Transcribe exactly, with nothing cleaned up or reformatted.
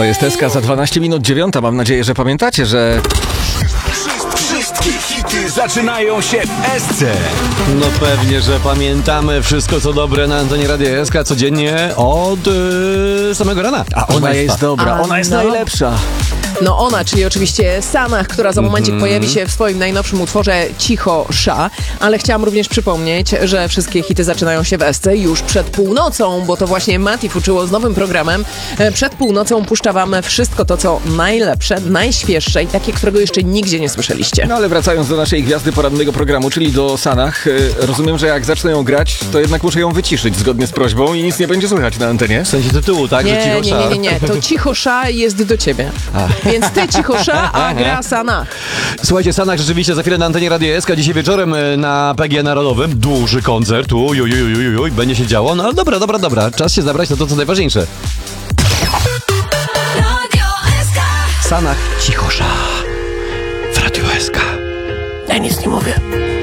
To jest Eska za dwanaście minut dziewiąta. Mam nadzieję, że pamiętacie, że... Wszystkie hity zaczynają się w Esce. No pewnie, że pamiętamy wszystko co dobre na antenie Radia S K codziennie od yy, samego rana. A ona jest dobra, A ona jest no. najlepsza. No ona, czyli oczywiście Sanach, która za momencik Mm-hmm. pojawi się w swoim najnowszym utworze Cicho Sza, ale chciałam również przypomnieć, że wszystkie hity zaczynają się w Esce już przed północą, bo to właśnie Mati fuczyło z nowym programem. Przed północą puszcza wam wszystko to, co najlepsze, najświeższe i takie, którego jeszcze nigdzie nie słyszeliście. No ale wracając do naszej gwiazdy porannego programu, czyli do Sanach, y, rozumiem, że jak zacznę ją grać, to jednak muszę ją wyciszyć zgodnie z prośbą i nic nie będzie słychać na antenie. W sensie tytułu, tak? że Nie, Cicho nie, nie, nie, nie, to Cicho Sza jest do ciebie. Więc ty Cicho Sza, a gra Sanach. Słuchajcie, Sanach rzeczywiście za chwilę na antenie Radia S K. Dzisiaj wieczorem y, na P G Narodowym duży koncert. Uj, uj, uj, uj, uj, będzie się działo. No ale dobra, dobra, dobra. Czas się zabrać na to, co najważniejsze. Sanach Cicho Sza w Radiu S K. Ja nic nie mówię.